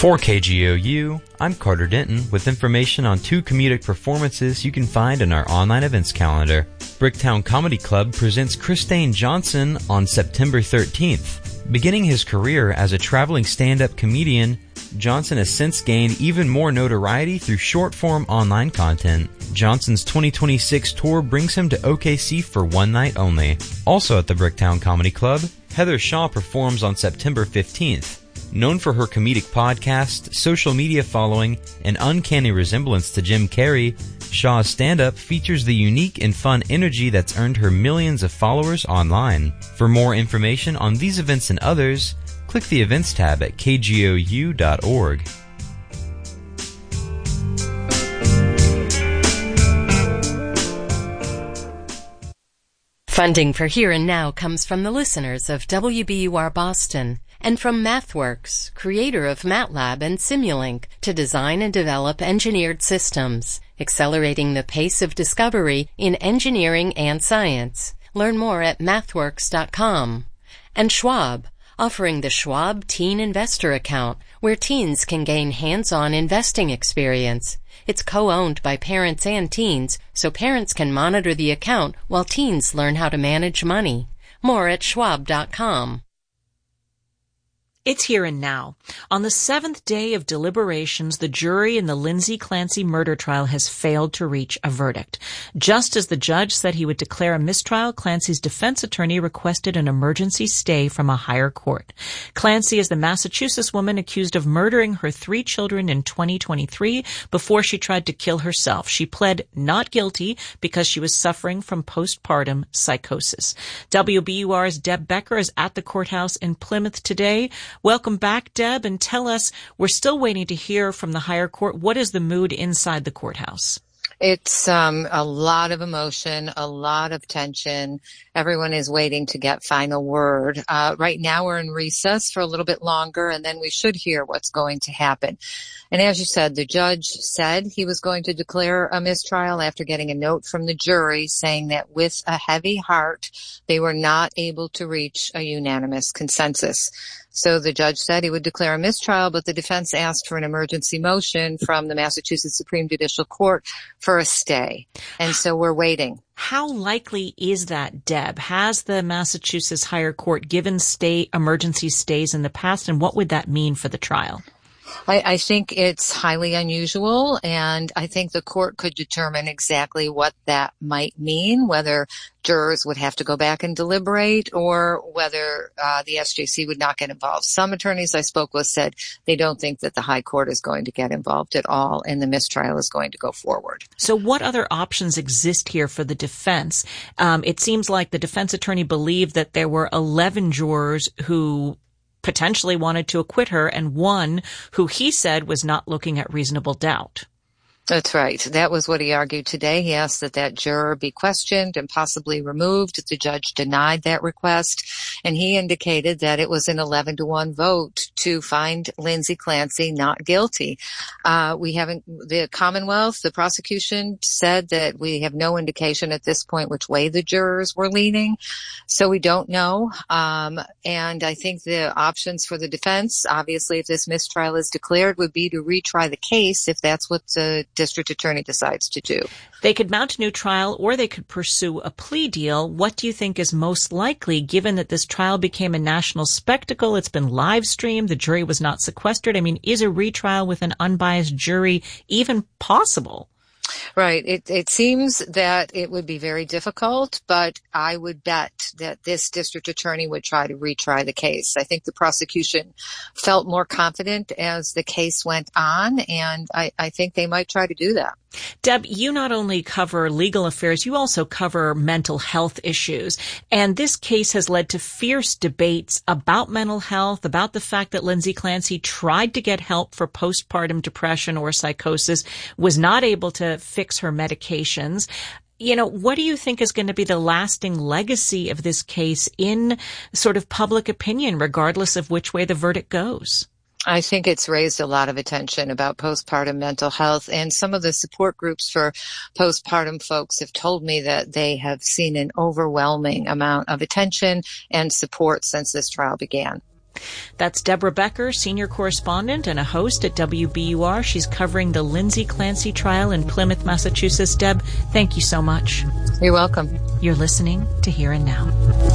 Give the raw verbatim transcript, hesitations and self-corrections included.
For K G O U, I'm Carter Denton with information on two comedic performances you can find in our online events calendar. Bricktown Comedy Club presents Chris Dane Johnson on September thirteenth. Beginning his career as a traveling stand-up comedian, Johnson has since gained even more notoriety through short-form online content. Johnson's twenty twenty-six tour brings him to O K C for one night only. Also at the Bricktown Comedy Club, Heather Shaw performs on September fifteenth. Known for her comedic podcast, social media following, and uncanny resemblance to Jim Carrey, Shaw's stand-up features the unique and fun energy that's earned her millions of followers online. For more information on these events and others, click the Events tab at k g o u dot org. Funding for Here and Now comes from the listeners of W B U R Boston and from MathWorks, creator of MATLAB and Simulink, to design and develop engineered systems, accelerating the pace of discovery in engineering and science. Learn more at mathworks dot com. And Schwab, offering the Schwab Teen Investor Account, where teens can gain hands-on investing experience. It's co-owned by parents and teens, so parents can monitor the account while teens learn how to manage money. More at schwab dot com. It's Here and Now. On the seventh day of deliberations, the jury in the Lindsay Clancy murder trial has failed to reach a verdict. Just as the judge said he would declare a mistrial, Clancy's defense attorney requested an emergency stay from a higher court. Clancy is the Massachusetts woman accused of murdering her three children in twenty twenty-three before she tried to kill herself. She pled not guilty because she was suffering from postpartum psychosis. W B U R's Deb Becker is at the courthouse in Plymouth today. Welcome back, Deb, and tell us, we're still waiting to hear from the higher court. What is the mood inside the courthouse? It's um, a lot of emotion, a lot of tension. Everyone is waiting to get final word. Uh, right now we're in recess for a little bit longer, and then we should hear what's going to happen. And as you said, the judge said he was going to declare a mistrial after getting a note from the jury saying that with a heavy heart, they were not able to reach a unanimous consensus. So the judge said he would declare a mistrial, but the defense asked for an emergency motion from the Massachusetts Supreme Judicial Court for a stay. And so we're waiting. How likely is that, Deb? Has the Massachusetts higher court given stay emergency stays in the past, and what would that mean for the trial? I, I think it's highly unusual, and I think the court could determine exactly what that might mean, whether jurors would have to go back and deliberate or whether uh, the S J C would not get involved. Some attorneys I spoke with said they don't think that the high court is going to get involved at all and the mistrial is going to go forward. So what other options exist here for the defense? Um, it seems like the defense attorney believed that there were eleven jurors who potentially wanted to acquit her and one who he said was not looking at reasonable doubt. That's right. That was what he argued today. He asked that that juror be questioned and possibly removed. The judge denied that request, and he indicated that it was an eleven to one vote to find Lindsay Clancy not guilty. Uh, we haven't, the Commonwealth, the prosecution said that we have no indication at this point which way the jurors were leaning, so we don't know. Um, and I think the options for the defense, obviously, if this mistrial is declared, would be to retry the case if that's what the district attorney decides to do. They could mount a new trial or they could pursue a plea deal. What do you think is most likely, given that this trial became a national spectacle? It's been live streamed. The jury was not sequestered. I mean, is a retrial with an unbiased jury even possible? Right. It, it seems that it would be very difficult, but I would bet that this district attorney would try to retry the case. I think the prosecution felt more confident as the case went on, and I, I think they might try to do that. Deb, you not only cover legal affairs, you also cover mental health issues. And this case has led to fierce debates about mental health, about the fact that Lindsay Clancy tried to get help for postpartum depression or psychosis, was not able to fix her medications. You know, what do you think is going to be the lasting legacy of this case in sort of public opinion, regardless of which way the verdict goes? I think it's raised a lot of attention about postpartum mental health, and some of the support groups for postpartum folks have told me that they have seen an overwhelming amount of attention and support since this trial began. That's Deborah Becker, senior correspondent and a host at W B U R. She's covering the Lindsay Clancy trial in Plymouth, Massachusetts. Deb, thank you so much. You're welcome. You're listening to Here and Now.